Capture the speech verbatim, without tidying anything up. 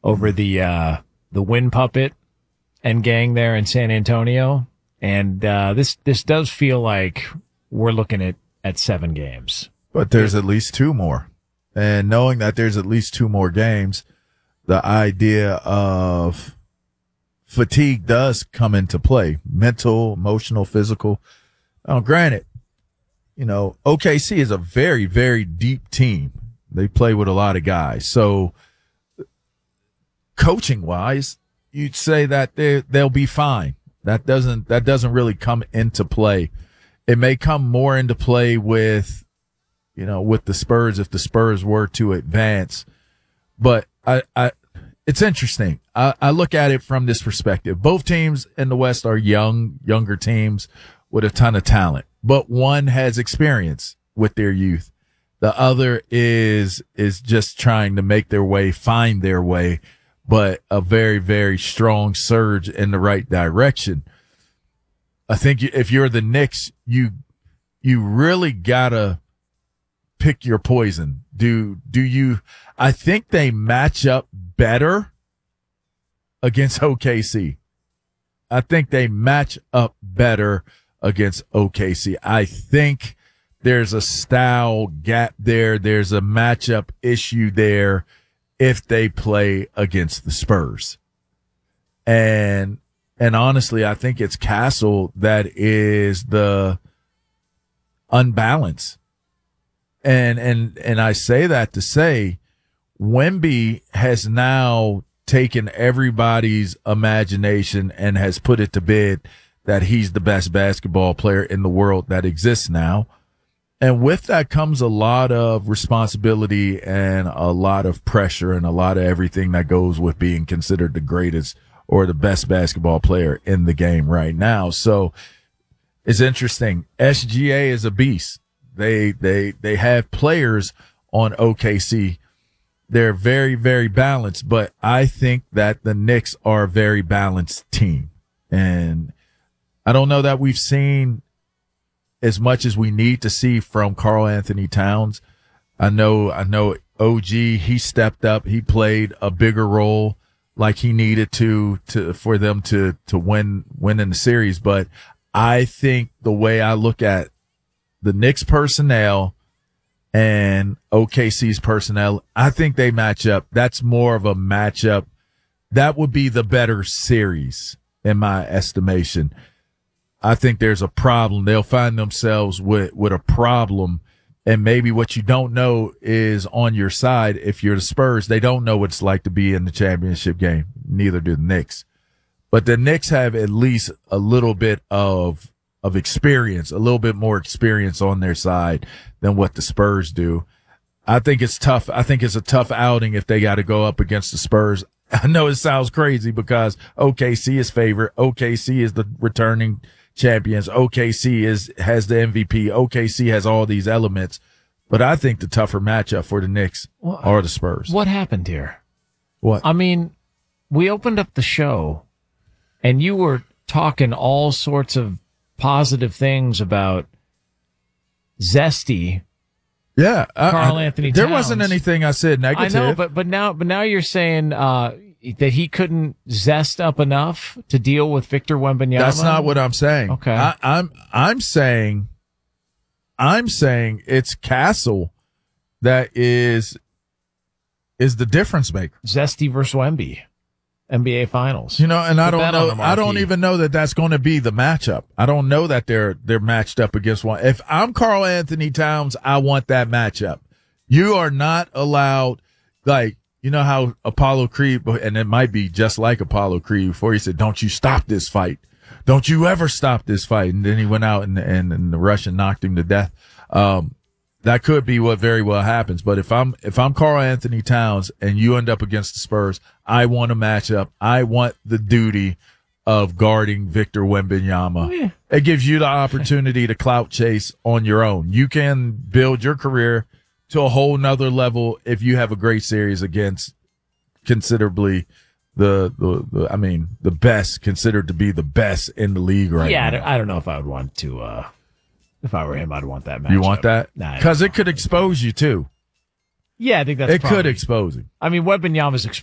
over the uh, the Wind Puppet and gang there in San Antonio. And uh, this this does feel like we're looking at, at seven games. But there's at least two more. And knowing that there's at least two more games, the idea of fatigue does come into play. Mental, emotional, physical. Now, granted, you know, O K C is a very, very deep team. They play with a lot of guys. So coaching-wise, you'd say that they they'll be fine. That doesn't that doesn't really come into play. It may come more into play with, you know, with the Spurs if the Spurs were to advance. But I, I it's interesting. I, I look at it from this perspective. Both teams in the West are young, younger teams with a ton of talent. But one has experience with their youth. The other is is just trying to make their way, find their way. But a very, very strong surge in the right direction. I think if you're the Knicks, you you really gotta pick your poison. Do do you? I think they match up better against O K C. I think they match up better against O K C. I think there's a style gap there. There's a matchup issue there if they play against the Spurs. And, and honestly, I think it's Castle that is the unbalance. And, and, and I say that to say Wemby has now taken everybody's imagination and has put it to bed that he's the best basketball player in the world that exists now. And with that comes a lot of responsibility and a lot of pressure and a lot of everything that goes with being considered the greatest or the best basketball player in the game right now. So it's interesting. S G A is a beast. They, they, they have players on O K C. They're very, very balanced, but I think that the Knicks are a very balanced team. And I don't know that we've seen as much as we need to see from Karl Anthony Towns. I know, I know O G, he stepped up. He played a bigger role like he needed to, to, for them to, to win, win in the series. But I think the way I look at the Knicks personnel and O K C's personnel, I think they match up. That's more of a matchup. That would be the better series in my estimation. I think there's a problem. They'll find themselves with, with a problem. And maybe what you don't know is on your side. If you're the Spurs, they don't know what it's like to be in the championship game. Neither do the Knicks. But the Knicks have at least a little bit of, of experience, a little bit more experience on their side than what the Spurs do. I think it's tough. I think it's a tough outing if they got to go up against the Spurs. I know it sounds crazy because O K C is favorite. O K C is the returning champions. O K C is, has the M V P. O K C has all these elements, but I think the tougher matchup for the Knicks well, are the Spurs. What happened here? What? I mean, we opened up the show and you were talking all sorts of positive things about Zesty. Yeah. Karl Anthony There Towns. wasn't anything I said negative. I know, but, but now, but now you're saying, uh, that he couldn't zest up enough to deal with Victor Wembanyama? That's not what I'm saying. Okay. I, I'm, I'm saying, I'm saying it's Castle that is, is the difference maker. Zesty versus Wemby. N B A Finals. You know, and I Put don't know, I don't even know that that's going to be the matchup. I don't know that they're, they're matched up against one. If I'm Karl Anthony Towns, I want that matchup. You are not allowed, like, you know how Apollo Creed, and it might be just like Apollo Creed before he said, don't you stop this fight. Don't you ever stop this fight. And then he went out and, and, and the Russian knocked him to death. Um, that could be what very well happens. But if I'm, if I'm Karl Anthony Towns and you end up against the Spurs, I want a matchup. I want the duty of guarding Victor Wembanyama. Oh, yeah. It gives you the opportunity to clout chase on your own. You can build your career to a whole nother level if you have a great series against considerably the, the, the I mean, the best, considered to be the best in the league right yeah, now. Yeah, I don't know if I would want to, uh, if I were him, I'd want that match. You want that? Nah, because it could expose you too. Yeah, I think that's it probably, could expose him. I mean, Wembanyama's